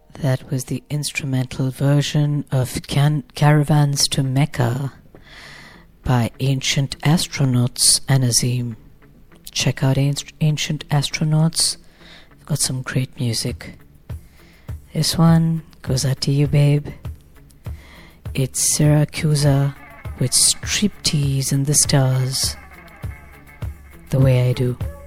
That was the instrumental version of Caravans to Mecca by Ancient Astronauts and Azim. Check out Ancient Astronauts. They've got some great music. This one goes out to you, babe. It's Syracusa with Striptease in the Stars. The Way I Do.